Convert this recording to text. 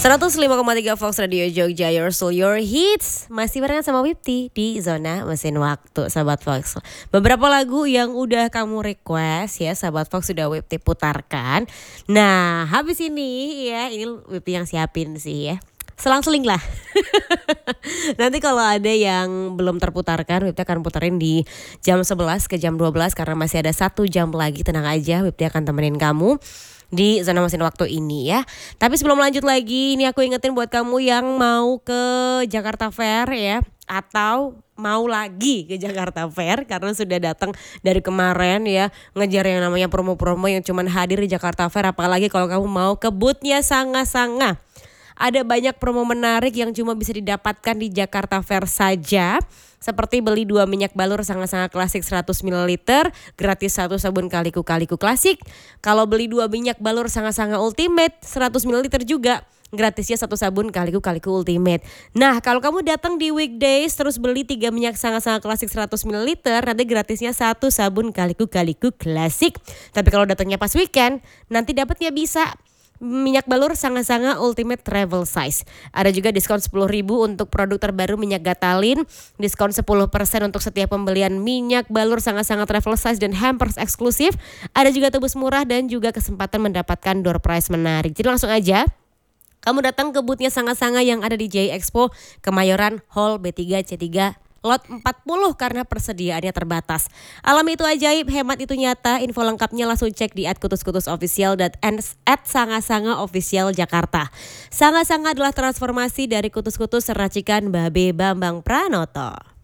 105,3 Fox Radio Jogja, your soul, your hits. Masih barengan sama Wipty di Zona Mesin Waktu, sahabat Fox. Beberapa lagu yang udah kamu request ya, sahabat Fox, sudah Wipty putarkan. Nah, habis ini ya, ini Wipty yang siapin sih ya. Selang-seling lah. Nanti kalau ada yang belum terputarkan, Wipty akan puterin di jam 11 ke jam 12 karena masih ada 1 jam lagi. Tenang aja, Wipty akan temenin kamu di Zona Mesin Waktu ini ya. Tapi sebelum lanjut lagi, ini aku ingetin buat kamu yang mau ke Jakarta Fair ya, atau mau lagi ke Jakarta Fair karena sudah datang dari kemarin ya, ngejar yang namanya promo-promo yang cuman hadir di Jakarta Fair. Apalagi kalau kamu mau ke booth-nya Sanga-Sanga. Ada banyak promo menarik yang cuma bisa didapatkan di Jakarta Fair saja. Seperti beli 2 minyak balur Sanga-Sanga klasik 100 ml, gratis 1 sabun Kaliku-Kaliku klasik. Kalau beli 2 minyak balur Sanga-Sanga Ultimate 100 ml juga, gratisnya 1 sabun Kaliku-Kaliku Ultimate. Nah, kalau kamu datang di weekdays terus beli 3 minyak Sanga-Sanga klasik 100 ml, nanti gratisnya 1 sabun Kaliku-Kaliku klasik. Tapi kalau datangnya pas weekend, nanti dapatnya bisa minyak balur Sanga-Sanga Ultimate Travel Size. Ada juga diskon 10.000 untuk produk terbaru minyak Gatalin, diskon 10% untuk setiap pembelian minyak balur Sanga-Sanga Travel Size dan hampers eksklusif. Ada juga tebus murah dan juga kesempatan mendapatkan door prize menarik. Jadi langsung aja kamu datang ke booth-nya Sanga-Sanga yang ada di J Expo Kemayoran Hall B3C3 Lot 40 karena persediaannya terbatas. Alami itu ajaib, hemat itu nyata. Info lengkapnya langsung cek di @kutus-kutus-official dan @Sanga-Sanga Official Jakarta. Sanga-Sanga adalah transformasi dari kutus-kutus racikan Babe Bambang Pranoto.